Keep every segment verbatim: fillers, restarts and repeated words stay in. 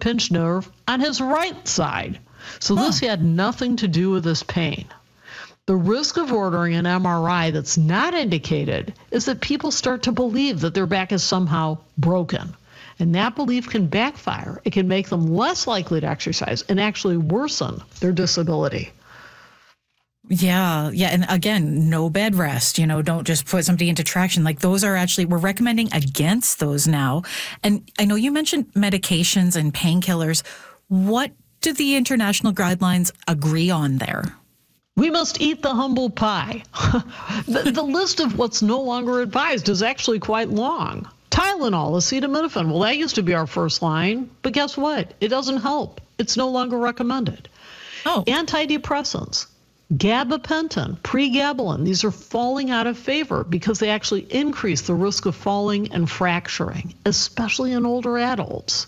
pinched nerve on his right side. So this Huh. had nothing to do with his pain. The risk of ordering an M R I that's not indicated is that people start to believe that their back is somehow broken. And that belief can backfire. It can make them less likely to exercise and actually worsen their disability. Yeah, yeah. And again, no bed rest, you know, don't just put somebody into traction. Like those are actually, we're recommending against those now. And I know you mentioned medications and painkillers. What do the international guidelines agree on there? We must eat the humble pie. the, the list of what's no longer advised is actually quite long. Tylenol, acetaminophen, well, that used to be our first line, but guess what? It doesn't help. It's no longer recommended. Oh. Antidepressants, gabapentin, pregabalin, these are falling out of favor because they actually increase the risk of falling and fracturing, especially in older adults.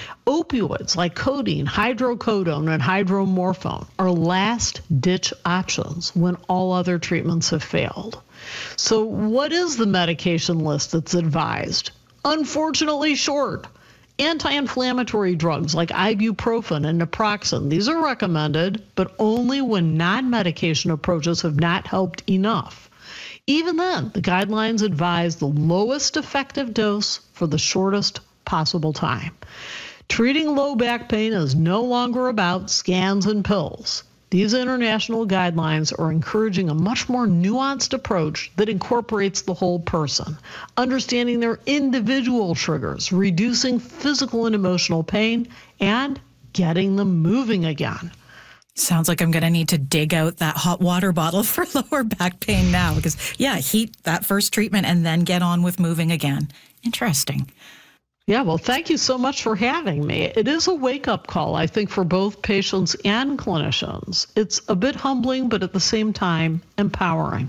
Opioids like codeine, hydrocodone, and hydromorphone are last-ditch options when all other treatments have failed. So what is the medication list that's advised? Unfortunately short. Anti-inflammatory drugs like ibuprofen and naproxen, these are recommended, but only when non-medication approaches have not helped enough. Even then, the guidelines advise the lowest effective dose for the shortest possible time. Treating low back pain is no longer about scans and pills. These international guidelines are encouraging a much more nuanced approach that incorporates the whole person, understanding their individual triggers, reducing physical and emotional pain, and getting them moving again. Sounds like I'm going to need to dig out that hot water bottle for lower back pain now because, yeah, heat that first treatment and then get on with moving again. Interesting. Yeah, well, thank you so much for having me. It is a wake-up call, I think, for both patients and clinicians. It's a bit humbling, but at the same time, empowering.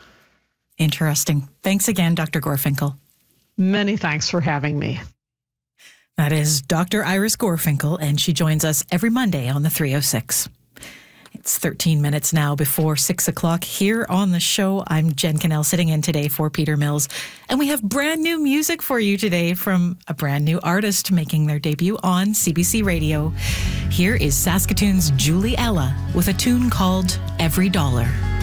Interesting. Thanks again, Doctor Gorfinkel. Many thanks for having me. That is Doctor Iris Gorfinkel, and she joins us every Monday on the three oh six. It's thirteen minutes now before six o'clock here on the show. I'm Jen Cannell sitting in today for Peter Mills. And we have brand new music for you today from a brand new artist making their debut on C B C Radio. Here is Saskatoon's Julie Ella with a tune called Every Dollar.